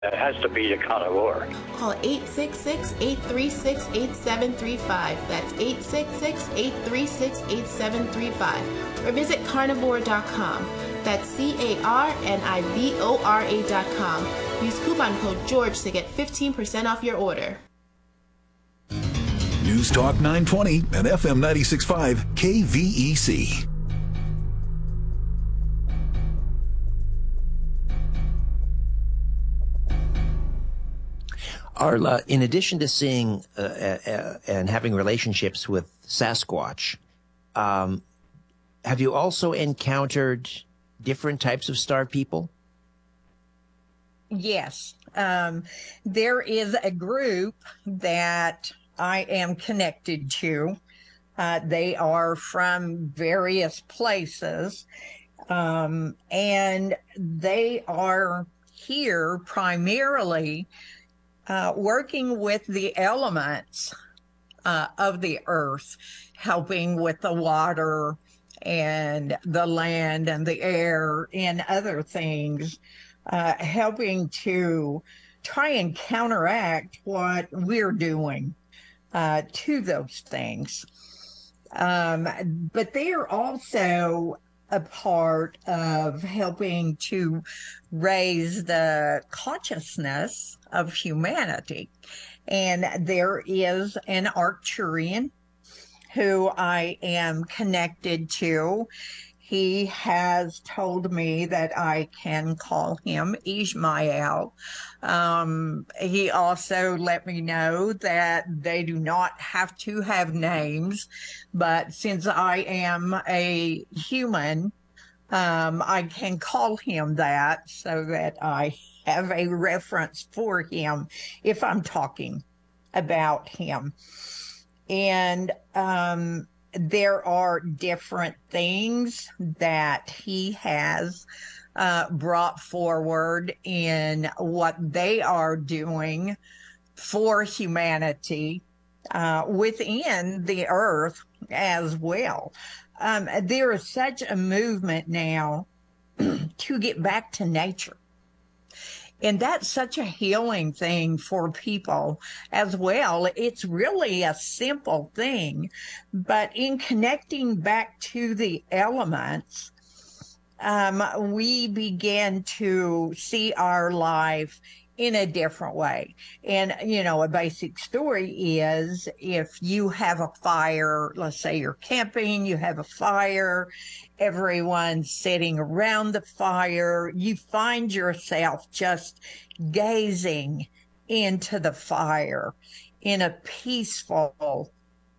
It has to be a carnivore. Call 866-836-8735. That's 866-836-8735. Or visit carnivora.com. That's carnivora.com. Use coupon code GEORGE to get 15% off your order. News Talk 920 and FM 96.5 KVEC. Arla, in addition to seeing and having relationships with Sasquatch, have you also encountered different types of star people? Yes. There is a group that I am connected to. They are from various places, and they are here primarily working with the elements of the earth, helping with the water and the land and the air and other things, helping to try and counteract what we're doing to those things. But they are also a part of helping to raise the consciousness of humanity. And there is an Arcturian who I am connected to. He has told me that I can call him Ishmael. He also let me know that they do not have to have names, but since I am a human, I can call him that so that I have a reference for him if I'm talking about him. And there are different things that he has brought forward in what they are doing for humanity within the earth as well. There is such a movement now to get back to nature. And that's such a healing thing for people as well. It's really a simple thing, but in connecting back to the elements, we begin to see our life in a different way. And, you know, a basic story is if you have a fire, let's say you're camping, you have a fire, everyone's sitting around the fire, you find yourself just gazing into the fire in a peaceful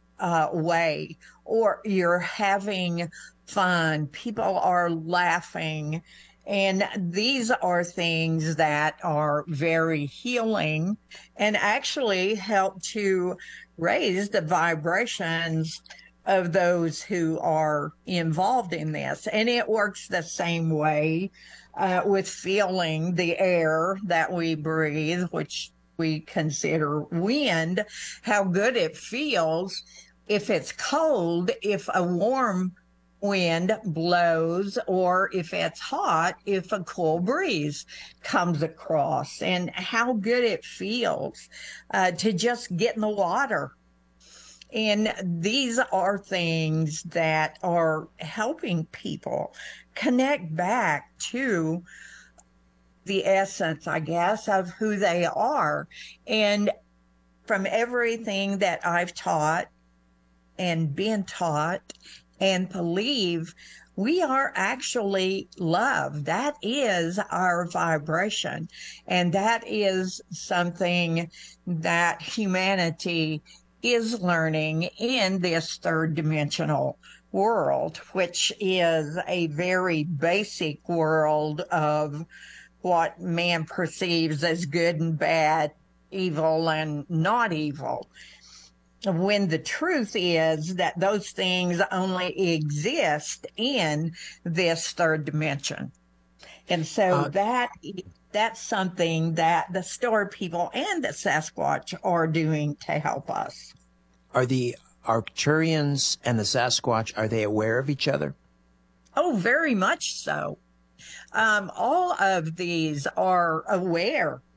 way, or you're having fun, people are laughing. And these are things that are very healing and actually help to raise the vibrations of those who are involved in this. And it works the same way with feeling the air that we breathe, which we consider wind, how good it feels if it's cold, if a warm wind blows, or if it's hot, if a cool breeze comes across, and how good it feels to just get in the water. And these are things that are helping people connect back to the essence, I guess, of who they are. And from everything that I've taught and been taught and believe, we are actually love. That is our vibration. And that is something that humanity is learning in this third dimensional world, which is a very basic world of what man perceives as good and bad, evil and not evil, when the truth is that those things only exist in this third dimension. And so that's something that the Star people and the Sasquatch are doing to help us. Are the Arcturians and the Sasquatch, are they aware of each other? Oh, very much so. All of these are aware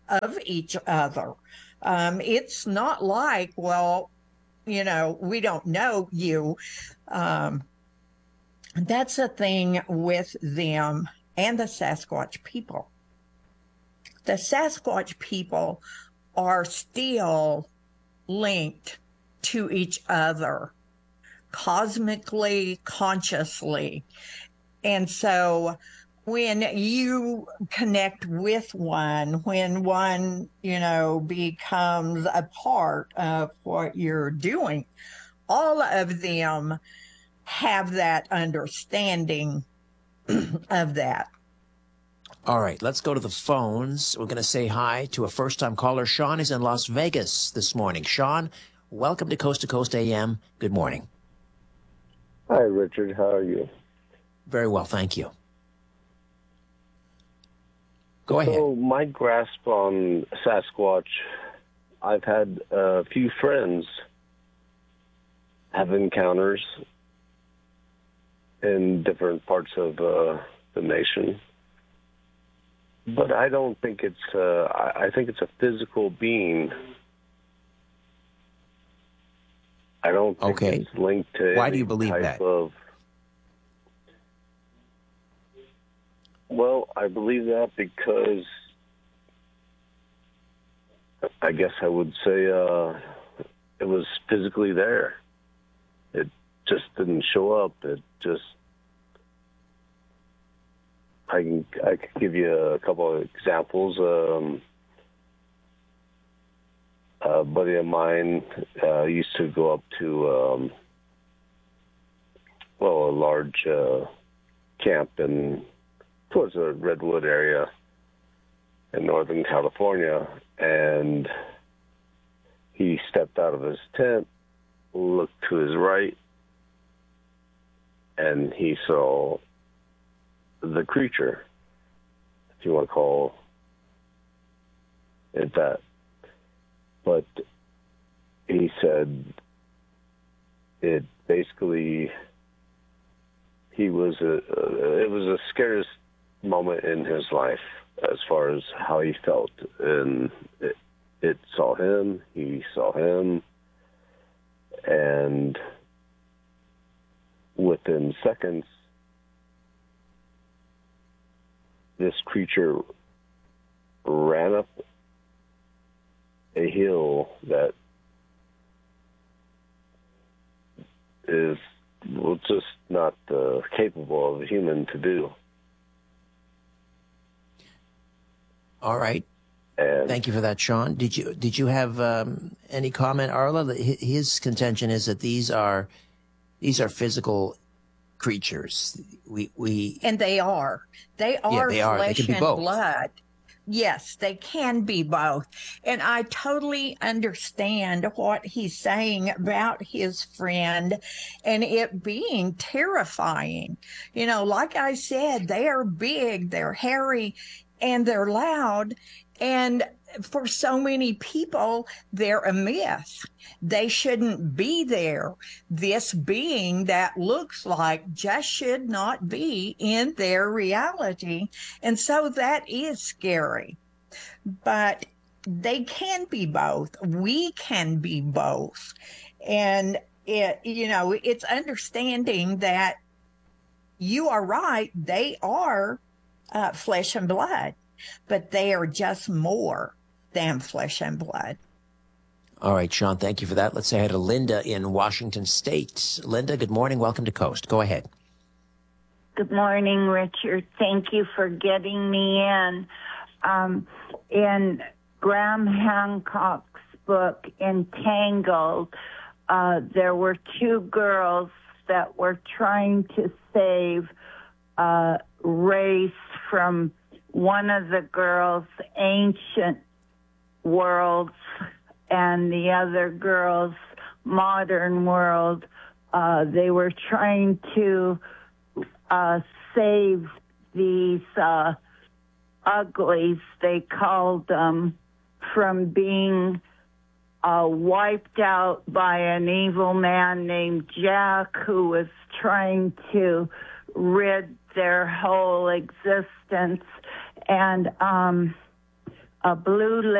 of each other. It's not like, well, we don't know you. That's the thing with them and the Sasquatch people. The Sasquatch people are still linked to each other cosmically, consciously. And so when you connect with one, when one, becomes a part of what you're doing, all of them have that understanding of that. All right, let's go to the phones. We're going to say hi to a first-time caller. Sean is in Las Vegas this morning. Sean, welcome to Coast AM. Good morning. Hi, Richard. How are you? Very well, thank you. Go ahead. So my grasp on Sasquatch, I've had a few friends have encounters in different parts of the nation. But I don't think it's, I think it's a physical being. I don't think it's linked to Why do you believe that? Well, I believe that because I guess I would say it was physically there. It just didn't show up. It just... I could give you a couple of examples. A buddy of mine used to go up to, a large camp towards the Redwood area in Northern California, and he stepped out of his tent, looked to his right, and he saw the creature, if you want to call it that. But he said it basically, it was the scariest moment in his life as far as how he felt. And it saw him, he saw him, and within seconds, this creature ran up a hill that is just not capable of a human to do. All right. And thank you for that, Sean. Did you have any comment, Arla? His contention is that these are physical creatures. And they are. They are flesh and blood. Yes, they can be both. And I totally understand what he's saying about his friend and it being terrifying. Like I said, they are big, they're hairy, and they're loud. And for so many people, they're a myth. They shouldn't be there. This being that looks like just should not be in their reality. And so that is scary. But they can be both. We can be both. And it's understanding that you are right. They are flesh and blood, but they are just more than flesh and blood. All right, Sean, thank you for that. Let's say hi to Linda in Washington State. Linda, good morning. Welcome to Coast. Go ahead. Good morning, Richard. Thank you for getting me in. In Graham Hancock's book, Entangled, there were two girls that were trying to save race from one of the girls' ancient worlds and the other girl's modern world. They were trying to save these uglies, they called them, from being wiped out by an evil man named Jack, who was trying to rid their whole existence. And a blue